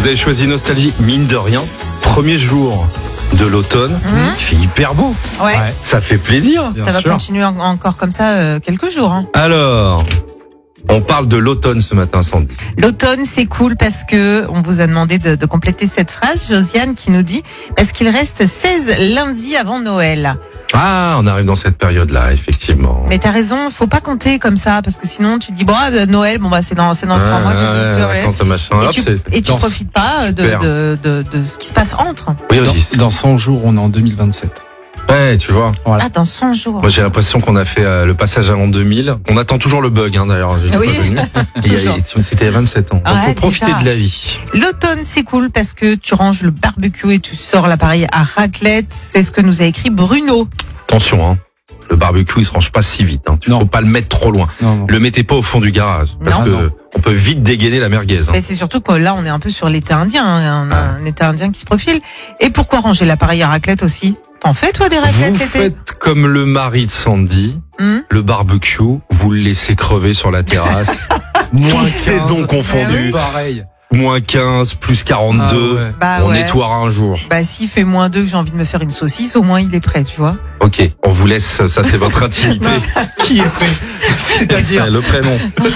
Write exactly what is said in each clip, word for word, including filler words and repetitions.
Vous avez choisi Nostalgie, mine de rien. Premier jour de l'automne, mmh. il fait hyper beau. Ouais. ouais. Ça fait plaisir. Bien ça sûr. va continuer en- encore comme ça euh, quelques jours. Hein. Alors, on parle de l'automne ce matin, Sandy. L'automne, c'est cool parce que on vous a demandé de, de compléter cette phrase. Josiane qui nous dit parce qu'il reste seize lundis avant Noël. Ah, on arrive dans cette période-là, effectivement. Mais t'as raison, faut pas compter comme ça parce que sinon tu dis bon ah, Noël, bon bah c'est dans c'est dans trois mois. Tu machin, et hop, tu, c'est... et tu Dans... profites pas de, de, de, de ce qui se passe entre. Oui, dans, dans cent jours, on est en deux mille vingt-sept. Ouais, tu vois. Voilà. Ah, dans cent jours. Moi, j'ai l'impression qu'on a fait euh, le passage à l'an deux mille. On attend toujours le bug, hein, d'ailleurs. J'ai oui. il y a, c'était il y a vingt-sept ans. Il ouais, faut profiter déjà. de la vie. L'automne, c'est cool parce que tu ranges le barbecue et tu sors l'appareil à raclette. C'est ce que nous a écrit Bruno. Attention, hein. Le barbecue, il se range pas si vite. Hein. Tu non. faut pas le mettre trop loin. Non, non. Le mettez pas au fond du garage. Parce non, que non. on peut vite dégainer la merguez. Hein. Mais c'est surtout que là, on est un peu sur l'été indien. Hein, un, Ah. un été indien qui se profile. Et pourquoi ranger l'appareil à raclette aussi? T'en fais, toi, des raclettes Vous l'été? faites comme le mari de Sandy. Hum Le barbecue, vous le laissez crever sur la terrasse. Moins Toutes saisons confondues. Pareil. Moins quinze, plus quarante-deux. Ah ouais. Bah on ouais. nettoiera un jour. Bah s'il fait moins deux que j'ai envie de me faire une saucisse, au moins il est prêt, tu vois. Ok, on vous laisse, ça c'est votre intimité. Qui est prêt? C'est-à-dire Le prénom.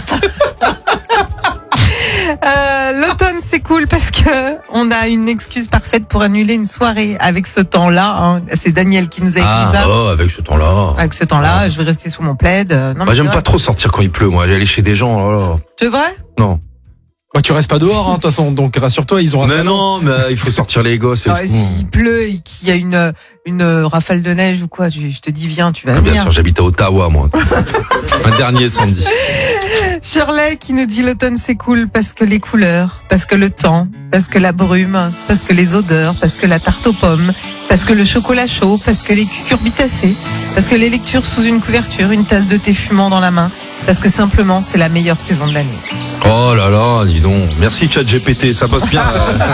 Euh, l'automne c'est cool parce que on a une excuse parfaite pour annuler une soirée avec ce temps-là. Hein. C'est Daniel qui nous a écrit Ah, ça. oh, avec ce temps-là. Avec ce temps-là, je vais rester sous mon plaid. Euh, Non, Moi mais j'aime c'est pas vrai. trop sortir quand il pleut, moi. J'allais chez des gens, oh là. C'est vrai? Non. Bah, tu restes pas dehors, hein, de toute façon. Donc, rassure-toi, ils ont un Mais salon. non, mais il faut sortir les gosses et Ah, tout. s'il pleut et qu'il y a une une rafale de neige ou quoi, je, je te dis viens, tu vas Ah, bien venir. sûr, j'habite à Ottawa, moi. Un dernier samedi. Shirley qui nous dit l'automne c'est cool parce que les couleurs, parce que le temps, parce que la brume, parce que les odeurs, parce que la tarte aux pommes, parce que le chocolat chaud, parce que les cucurbitacées, parce que les lectures sous une couverture, une tasse de thé fumant dans la main, parce que simplement c'est la meilleure saison de l'année. Oh là là, dis donc. Merci ChatGPT, ça bosse bien.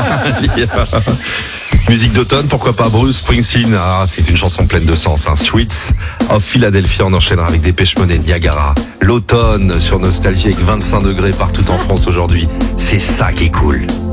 Musique d'automne, pourquoi pas Bruce Springsteen. Ah, c'est une chanson pleine de sens. Hein. Streets of Philadelphia, on enchaînera avec Dépêche Mode, Niagara. L'automne sur Nostalgie avec vingt-cinq degrés partout en France aujourd'hui. C'est ça qui est cool.